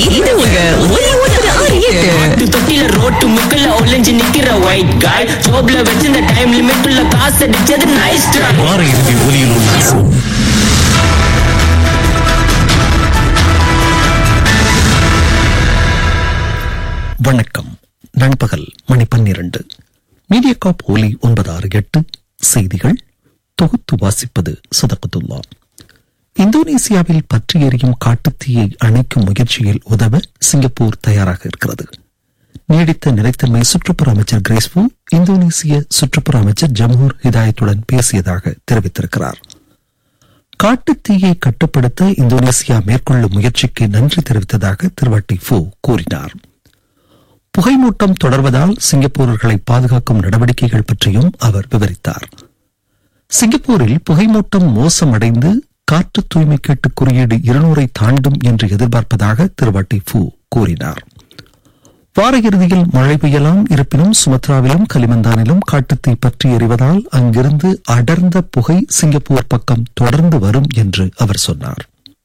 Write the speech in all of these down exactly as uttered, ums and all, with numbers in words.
இது உங்க ஒலி ஒன்பது ஆறு எட்டு. தொட்டில ரோட்டு முக்கல்ல ஒளிஞ்சு நிக்கிற ஒயிட் காய் ஜோப்ல வச்சிருந்த டைம் லிமிட் உள்ள காசு அடிச்சது நைஸ் ட்ரை. வார இறுதி ஒலியில் உள்ள வணக்கம். நண்பகல் மணி பன்னிரண்டு. மீடியாகாப் ஒலி ஒன்பது ஆறு எட்டு செய்திகள் தொகுத்து வாசிப்பது சதகத்துல்லா. இந்தோனேசியாவில் பற்றி எரியும் காட்டுத்தீயை அணைக்கும் முயற்சியில் உதவ சிங்கப்பூர் தயாராக இருக்கிறது. நீடித்த நிலைத்தன்மை சுற்றுப்புற அமைச்சர் கிரேஸ்பு இந்தோனேசிய சுற்றுப்புற அமைச்சர் ஜம்ஹூர் ஹிதாயத்துடன் பேசியதாக தெரிவித்திருக்கிறார். காட்டுத்தீயை கட்டுப்படுத்த இந்தோனேசியா மேற்கொள்ளும் முயற்சிக்கு நன்றி தெரிவித்ததாக திருவாட்டி ஃபோ கூறினார். புகைமூட்டம் தொடர்வதால் சிங்கப்பூரர்களை பாதுகாக்கும் நடவடிக்கைகள் பற்றியும் அவர் விவரித்தார். சிங்கப்பூரில் புகைமூட்டம் மோசமடைந்து காற்று தூய்மை கேட்டு குறியீடு இருநூறை தாண்டும் என்று எதிர்பார்ப்பதாக திருவாட்டி ஃபூ கூறினார். வார இறுதியில் மழை பெய்யலாம். இருப்பினும் சுமத்ராவிலும் கலிமந்தானிலும் காட்டுத்தீ பற்றி எறிவதால் அங்கிருந்து அடர்ந்த புகை சிங்கப்பூர் பக்கம் தொடர்ந்து வரும் என்று அவர் சொன்னார்.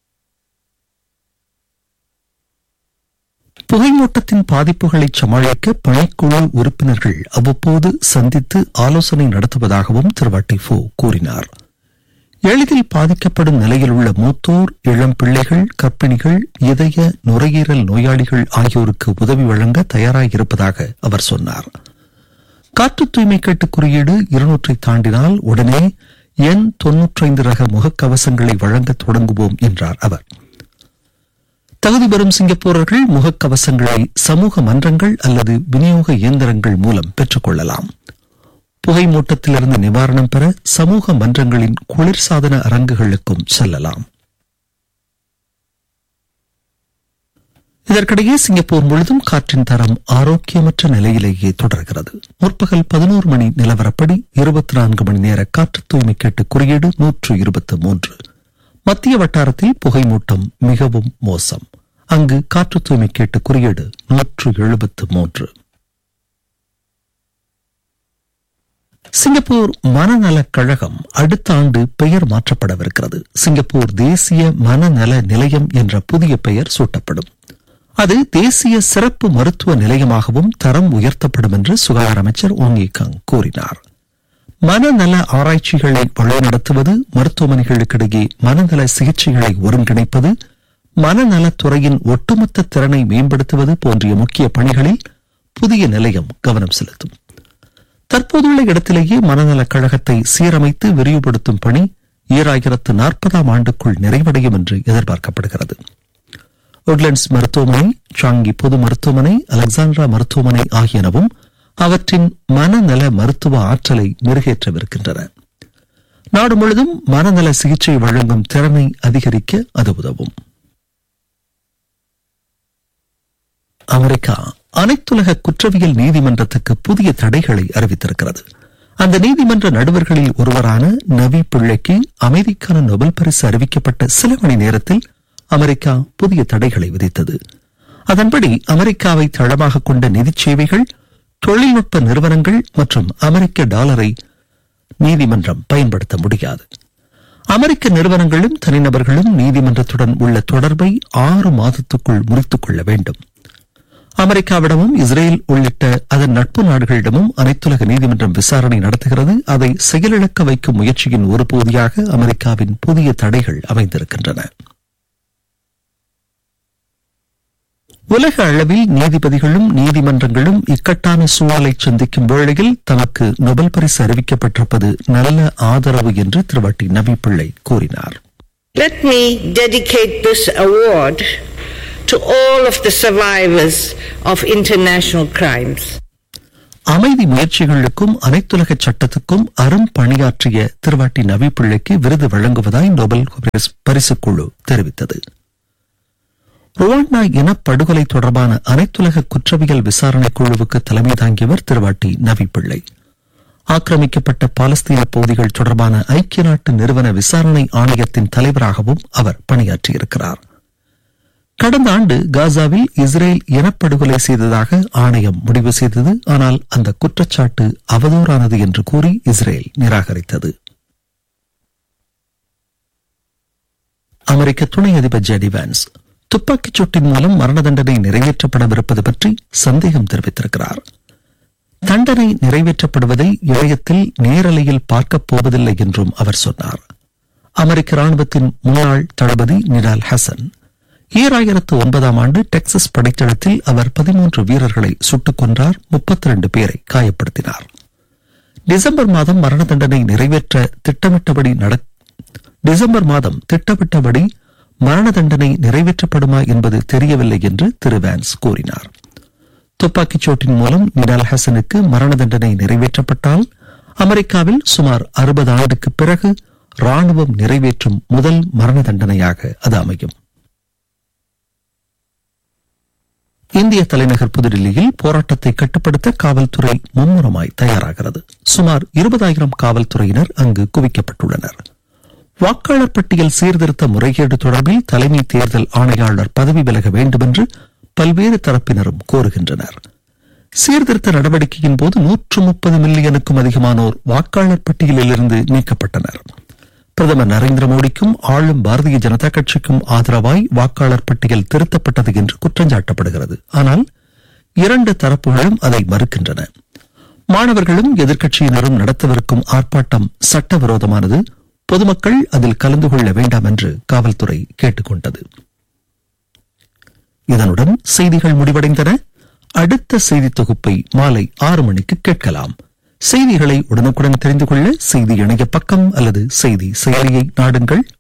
புகைமூட்டத்தின் பாதிப்புகளை சமாளிக்க பணிக்குழு உறுப்பினர்கள் அவ்வப்போது சந்தித்து ஆலோசனை நடத்துவதாகவும் திருவாட்டி ஃபோ கூறினார். எளிதில் பாதிக்கப்படும் நிலையில் உள்ள மூத்தோர், இளம் பிள்ளைகள், கர்ப்பிணிகள், இதய நுரையீரல் நோயாளிகள் ஆகியோருக்கு உதவி வழங்க தயாராகியிருப்பதாக அவர் சொன்னார். காற்று தூய்மை கேட்டு குறியீடு இருநூற்றை தாண்டினால் உடனே எண் தொன்னூற்றி ஐந்து ரக முகக்கவசங்களை வழங்க தொடங்குவோம் என்றார் அவர். தகுதி பெறும் சிங்கப்பூரர்கள் முகக்கவசங்களை சமூக மன்றங்கள் அல்லது விநியோக இயந்திரங்கள் மூலம் பெற்றுக் கொள்ளலாம். புகைமூட்டத்திலிருந்து நிவாரணம் பெற சமூக மன்றங்களின் குளிர்சாதன அரங்குகளுக்கும் செல்லலாம். இதற்கிடையே சிங்கப்பூர் முழுதும் காற்றின் தரம் ஆரோக்கியமற்ற நிலையிலேயே தொடர்கிறது. முற்பகல் பதினோரு மணி நிலவரப்படி இருபத்தி நான்கு மணி நேர காற்று தூய்மை கேட்டு குறியீடு நூற்று இருபத்தி மூன்று. மத்திய வட்டாரத்தில் புகைமூட்டம் மிகவும் மோசம். அங்கு காற்று தூய்மை கேட்டு குறியீடு நூற்று எழுபத்து மூன்று. சிங்கப்பூர் மனநலக் கழகம் அடுத்த ஆண்டு பெயர் மாற்றப்படவிருக்கிறது. சிங்கப்பூர் தேசிய மனநல நிலையம் என்ற புதிய பெயர் சூட்டப்படும். அது தேசிய சிறப்பு மருத்துவ நிலையமாகவும் தரம் உயர்த்தப்படும் என்று சுகாதார அமைச்சர் ஓங் யே கங் கூறினார். மனநல ஆராய்ச்சிகளை வழிநடத்துவது, மருத்துவமனைகளுக்கிடையே மனநல சிகிச்சைகளை ஒருங்கிணைப்பது, மனநலத்துறையின் ஒட்டுமொத்த திறனை மேம்படுத்துவது போன்ற முக்கிய பணிகளில் புதிய நிலையம் கவனம் செலுத்தும். தற்போதுள்ள இடத்திலேயே மனநலக் கழகத்தை சீரமைத்து விரிவுபடுத்தும் பணி ஈராயிரத்து நாற்பதாம் ஆண்டுக்குள் நிறைவடையும் என்று எதிர்பார்க்கப்படுகிறது. உட்லண்ட்ஸ் மருத்துவமனை, சாங்கி பொது மருத்துவமனை, அலெக்சாண்ட்ரா மருத்துவமனை ஆகியனவும் அவற்றின் மனநல மருத்துவ ஆற்றலை மெருகேற்றவிருக்கின்றன. நாடு முழுவதும் மனநல சிகிச்சை வழங்கும் திறனை அதிகரிக்க அது உதவும். அமெரிக்கா அனைத்துலக குற்றவியல் நீதிமன்றத்துக்கு புதிய தடைகளை அறிவித்திருக்கிறது. அந்த நீதிமன்ற நடுவர்களில் ஒருவரான நவி பிள்ளைக்கு அமைதிக்கான நோபல் பரிசு அறிவிக்கப்பட்ட சில மணி நேரத்தில் அமெரிக்கா புதிய தடைகளை விதித்தது. அதன்படி அமெரிக்காவை தளமாக கொண்ட நிதி சேவைகள், தொழில்நுட்ப நிறுவனங்கள் மற்றும் அமெரிக்க டாலரை நீதிமன்றம் பயன்படுத்த முடியாது. அமெரிக்க நிறுவனங்களும் தனிநபர்களும் நீதிமன்றத்துடன் உள்ள தொடர்பை ஆறு மாதத்துக்குள் முறித்துக் கொள்ள வேண்டும். அமெரிக்காவிடமும் இஸ்ரேல் உள்ளிட்ட அதன் நட்பு நாடுகளிடமும் அனைத்துலக நீதிமன்றம் விசாரணை நடத்துகிறது. அதை செயலிழக்க வைக்கும் முயற்சியின் ஒரு பகுதியாக அமெரிக்காவின் புதிய தடைகள் அமைந்திருக்கின்றன. உலக அளவில் நீதிபதிகளும் நீதிமன்றங்களும் இக்கட்டான சூழலை சந்திக்கும் வேளையில் தமக்கு நோபல் பரிசு அறிவிக்கப்பட்டிருப்பது நல்ல ஆதரவு என்று திருவாட்டி நவி பிள்ளை கூறினார். Let me dedicate this award to all of the survivors of international crimes. அமைதி முயற்சிகளுக்கும் அனைத்துலக சட்டத்துக்கும் அரும் பணியாற்றிய திருவாட்டி நவி பிள்ளைக்கு விருது வழங்குவதாய் நோபல் பரிசு குழு தெரிவித்தது. ருவாண்டா இனப்படுகொலை தொடர்பான அனைத்துலக குற்றவியல் விசாரணை குழுவுக்கு தலைமை தாங்கியவர் திருவாட்டி நவி பிள்ளை. ஆக்கிரமிக்கப்பட்ட பாலஸ்தீன பகுதிகள் தொடர்பான ஐக்கிய நாட்டு நிறுவன விசாரணை ஆணையத்தின் தலைவராகவும் அவர் பணியாற்றியிருக்கிறார். கடந்த ஆண்டு காசாவில் இஸ்ரேல் இனப்படுகொலை செய்ததாக ஆணையம் முடிவு செய்தது. ஆனால் அந்த குற்றச்சாட்டு அவதூறானது என்று கூறி இஸ்ரேல் நிராகரித்தது. அமெரிக்க துணை அதிபர் ஜெடி வான்ஸ் துப்பாக்கிச் சூட்டின் மூலம் மரண தண்டனை நிறைவேற்றப்படவிருப்பது பற்றி சந்தேகம் தெரிவித்திருக்கிறார். தண்டனை நிறைவேற்றப்படுவதை இணையத்தில் நேரலையில் பார்க்கப் போவதில்லை என்றும் அவர் சொன்னார். அமெரிக்க ராணுவத்தின் முன்னாள் தளபதி நிடால் ஹசன் ஈராயிரத்து ஒன்பதாம் ஆண்டு டெக்சஸ் படைத்தளத்தில் அவர் பதிமூன்று வீரர்களை சுட்டுக் கொன்றார், முப்பத்தி இரண்டு பேரை காயப்படுத்தினார். டிசம்பர் மாதம் மரண தண்டனை நிறைவேற்ற திட்டமிட்டபடி நட டிசம்பர் மாதம் திட்டமிட்டபடி மரண தண்டனை நிறைவேற்றப்படுமா என்பது தெரியவில்லை என்று திரு வான்ஸ் கூறினார். துப்பாக்கிச் சூட்டின் மூலம் நிடால் ஹசனுக்கு மரண தண்டனை நிறைவேற்றப்பட்டால் அமெரிக்காவில் சுமார் அறுபது ஆண்டுக்கு பிறகு ராணுவம் நிறைவேற்றும் முதல் மரண தண்டனையாக அது அமையும். இந்திய தலைநகர் புதுடில்லியில் போராட்டத்தை கட்டுப்படுத்த காவல்துறை மும்முரமாய் தயாராகிறது. சுமார் இருபதாயிரம் காவல்துறையினர் அங்கு குவிக்கப்பட்டுள்ளனர். வாக்காளர் பட்டியல் சீர்திருத்த முறைகேடு தொடர்பில் தலைமை தேர்தல் ஆணையாளர் பதவி விலக வேண்டும் என்று பல்வேறு தரப்பினரும் கோருகின்றனர். சீர்திருத்த நடவடிக்கையின் போது நூற்று முப்பது மில்லியனுக்கும் அதிகமானோர் வாக்காளர் பட்டியலில் இருந்து நீக்கப்பட்டனர். பிரதமர் நரேந்திர மோடிக்கும் ஆளும் பாரதிய ஜனதா கட்சிக்கும் ஆதரவாய் வாக்காளர் பட்டியல் திருத்தப்பட்டது என்று குற்றஞ்சாட்டப்படுகிறது. ஆனால் இரண்டு தரப்புகளும் அதை மறுக்கின்றன. மாணவர்களும் எதிர்க்கட்சியினரும் நடத்தவிருக்கும் ஆர்ப்பாட்டம் சட்டவிரோதமானது, பொதுமக்கள் அதில் கலந்து கொள்ள வேண்டாம் என்று காவல்துறை கேட்டுக் கொண்டது. இதனுடன் செய்திகள் முடிவடைந்தன. அடுத்த செய்தி தொகுப்பை மாலை ஆறு மணிக்கு கேட்கலாம். செய்திகளை உடனுக்குடன் தெரிந்து கொள்ள செய்தி இணைய பக்கம் அல்லது செய்தி செயலியை நாடுங்கள்.